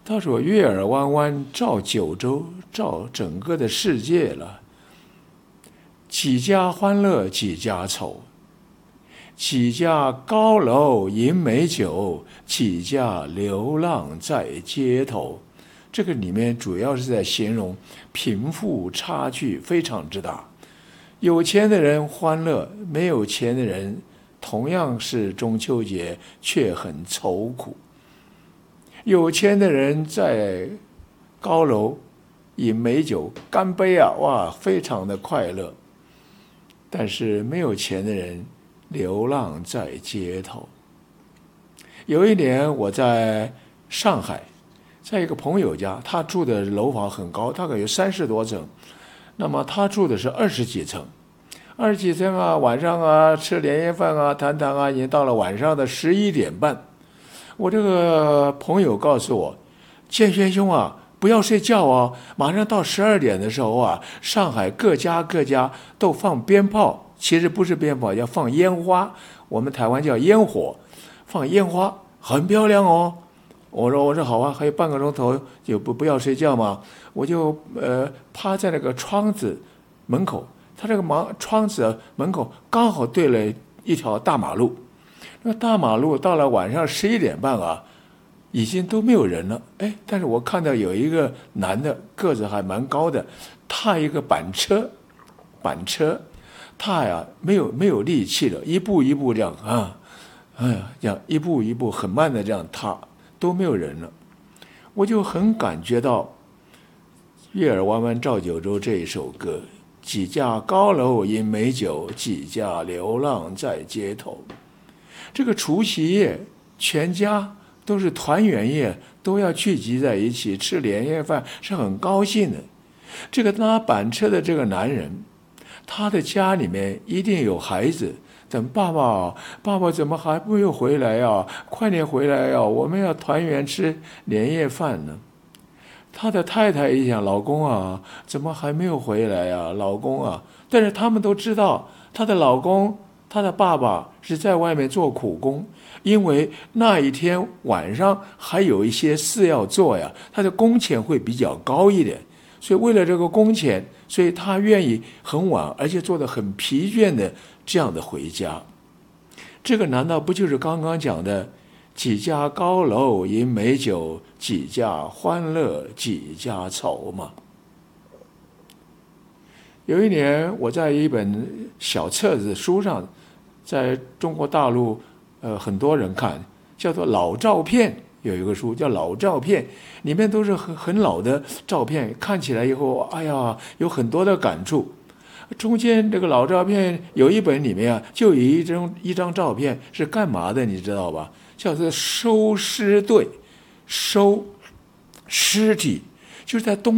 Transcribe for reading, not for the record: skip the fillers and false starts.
他说月儿弯弯照九州，照整个的世界了。几家欢乐几家愁，几家高楼饮美酒，几家流浪在街头。这个里面主要是在形容贫富差距非常之大，有钱的人欢乐，没有钱的人同样是中秋节却很愁苦。有钱的人在高楼饮美酒干杯啊，哇，非常的快乐。但是没有钱的人流浪在街头。有一年我在上海，在一个朋友家，他住的楼房很高，大概有30多层，那么他住的是20几层，20几层啊，晚上啊吃年夜饭啊，谈谈啊，已经到了晚上的11点半。我这个朋友告诉我，建轩兄啊，不要睡觉哦，马上到12点的时候啊，上海各家都放鞭炮，其实不是鞭炮，要放烟花，我们台湾叫烟火，放烟花很漂亮哦。我说好啊，还有半个钟头就不要睡觉嘛，我就趴在那个窗子门口，他这个窗子门口刚好对了一条大马路。那大马路到了晚上11点半啊，已经都没有人了。但是我看到有一个男的，个子还蛮高的，踏一个板车，踏呀没有力气了，一步一步这样啊，这样一步一步很慢的这样踏，都没有人了。我就很感觉到月儿弯弯照九州这一首歌，几家高楼饮美酒，几家流浪在街头。这个除夕夜，全家都是团圆夜，都要聚集在一起吃年夜饭，是很高兴的。这个拉板车的这个男人，他的家里面一定有孩子，等爸爸怎么还没有回来呀？快点回来呀！我们要团圆吃年夜饭呢。他的太太一想，老公啊，怎么还没有回来呀？老公啊，但是他们都知道，他的老公，他的爸爸是在外面做苦工，因为那一天晚上还有一些事要做呀，他的工钱会比较高一点，所以为了这个工钱，所以他愿意很晚，而且做得很疲倦的这样的回家。这个难道不就是刚刚讲的几家高楼饮美酒，几家欢乐几家愁吗？有一年我在一本小册子书上，在中国大陆很多人看，叫做老照片，有一个书叫老照片，里面都是很老的照片，看起来以后哎呀有很多的感触。中间这个老照片有一本里面啊，就有一张照片是干嘛的你知道吧？叫做收尸队，收尸体，就是在